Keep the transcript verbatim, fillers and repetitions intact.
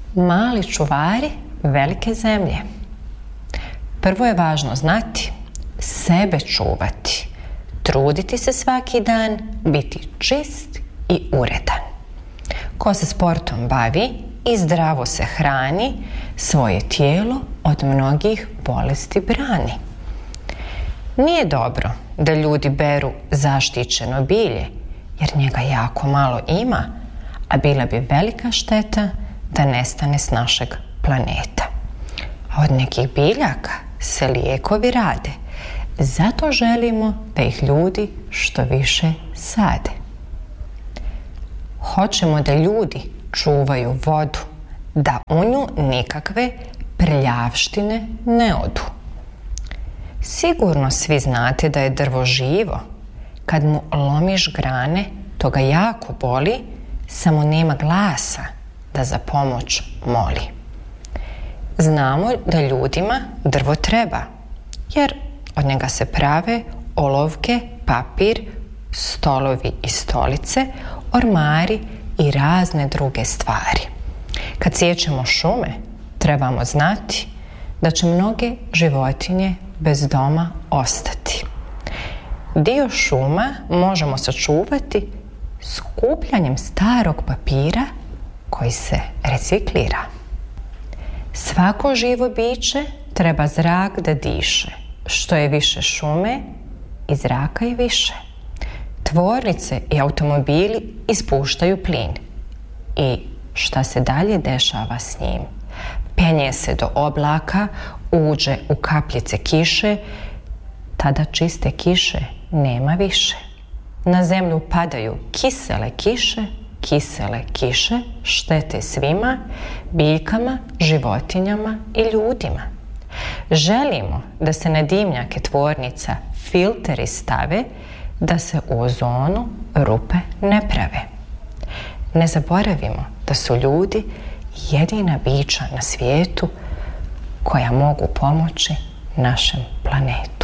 Mali čuvari velike zemlje. Prvo je važno znati, sebe čuvati, truditi se svaki dan, biti čist i uredan. Ko se sportom bavi i zdravo se hrani, svoje tijelo od mnogih bolesti brani. Nije dobro da ljudi beru zaštićeno bilje, jer njega jako malo ima, a bila bi velika šteta da nestane s našeg planeta. A od nekih biljaka se lijekovi rade, zato želimo da ih ljudi što više sade. Hoćemo da ljudi čuvaju vodu, da u nju nikakve prljavštine ne odu. Sigurno svi znate da je drvo živo. Kad mu lomiš grane, to ga jako boli, samo nema glasa da za pomoć moli. Znamo da ljudima drvo treba, jer od njega se prave olovke, papir, stolovi i stolice, ormari i razne druge stvari. Kad siječemo šume, trebamo znati da će mnoge životinje bez doma ostati. Dio šuma možemo sačuvati skupljanjem starog papira koji se reciklira. Svako živo biće treba zrak da diše. Što je više šume, i zraka je više. Tvornice i automobili ispuštaju plin. I šta se dalje dešava s njim? Penje se do oblaka, uđe u kapljice kiše, tada čiste kiše nema više. Na zemlju padaju kisele kiše, kisele kiše štete svima, biljkama, životinjama i ljudima. Želimo da se na dimnjake tvornica filteri stave, da se u ozonu rupe ne prave. Ne zaboravimo da su ljudi jedina bića na svijetu koja mogu pomoći našem planetu.